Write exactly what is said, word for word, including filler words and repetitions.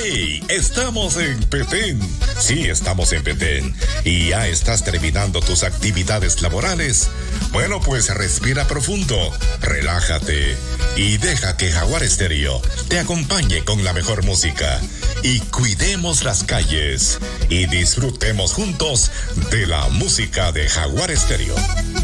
¡Hey! Estamos en Petén. Sí, estamos en Petén. ¿Y ya estás terminando tus actividades laborales? Bueno, pues respira profundo, relájate y deja que Jaguar Estéreo te acompañe con la mejor música. Y cuidemos las calles y disfrutemos juntos de la música de Jaguar Estéreo.